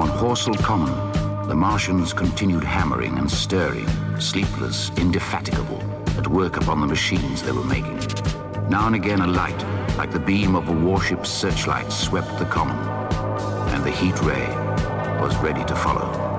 On Horsell Common, the Martians continued hammering and stirring, sleepless, indefatigable, at work upon the machines they were making. Now and again a light, like the beam of a warship's searchlight, swept the common, and the heat ray was ready to follow.